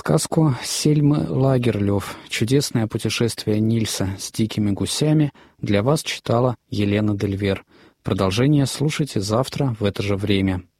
Сказку Сельмы Лагерлёв «Чудесное путешествие Нильса с дикими гусями» для вас читала Елена Дельвер. Продолжение слушайте завтра в это же время.